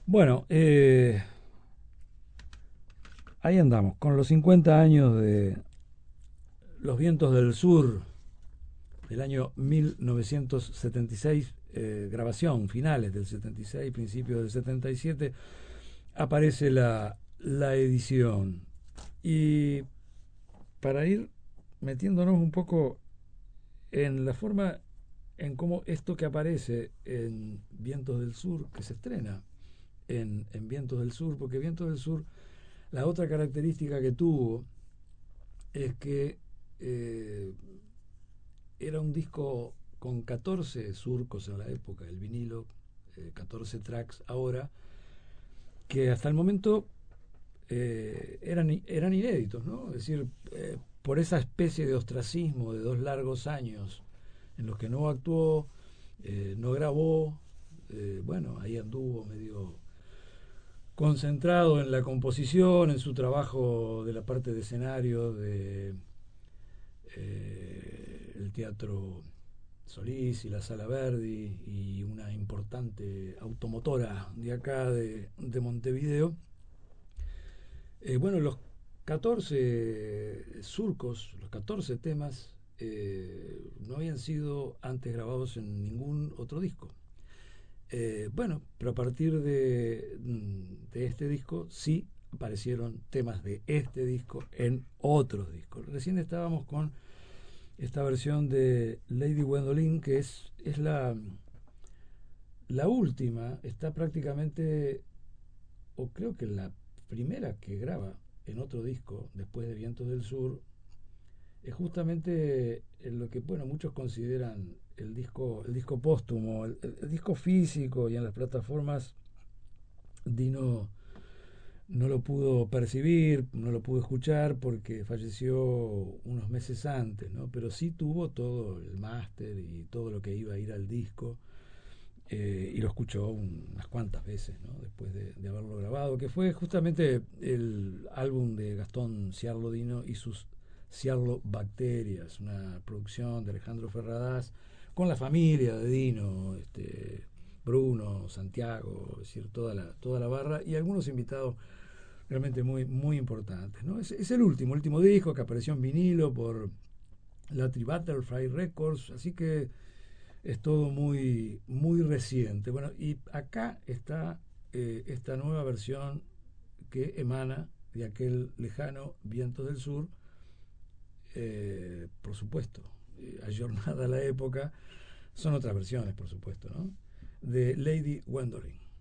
Bueno, ahí andamos, con los 50 años de Los Vientos del Sur, del año 1976, grabación, finales del 76, principios del 77, aparece la edición. Y para ir metiéndonos un poco en la forma, en cómo esto que aparece en Vientos del Sur, que se estrena en Vientos del Sur, porque Vientos del Sur, la otra característica que tuvo es que eh, era un disco con 14 surcos en la época, el vinilo, 14 tracks ahora, que hasta el momento eran inéditos, ¿no? Es decir, por esa especie de ostracismo de 2 largos años en los que no actuó, no grabó, bueno, ahí anduvo medio concentrado en la composición, en su trabajo de la parte de escenario, de el Teatro Solís y la Sala Verdi y una importante automotora de acá de Montevideo. Bueno, los 14 surcos, los 14 temas, no habían sido antes grabados en ningún otro disco. Bueno, pero a partir de este disco sí aparecieron temas de este disco en otros discos. Recién estábamos con esta versión de Lady Gwendolyn, que es la última, está prácticamente, o creo que la primera que graba en otro disco después de Vientos del Sur, es justamente en lo que, bueno, muchos consideran el disco póstumo, el disco físico, y en las plataformas Dino no lo pudo percibir, no lo pudo escuchar porque falleció unos meses antes, ¿no? Pero sí tuvo todo el máster y todo lo que iba a ir al disco, y lo escuchó unas cuantas veces, ¿no? Después de haberlo grabado, que fue justamente el álbum de Gastón Ciarlo Dino y sus Ciarlo Bacterias, una producción de Alejandro Ferradas con la familia de Dino, Bruno, Santiago, es decir, toda la barra y algunos invitados realmente muy importantes, ¿no? Es el último disco que apareció en vinilo por la Butterfly Records, así que es todo muy reciente. Bueno, y acá está esta nueva versión que emana de aquel lejano Vientos del Sur, por supuesto, ayornada a la época, son otras versiones, por supuesto, ¿no? De Lady Gwendolyn.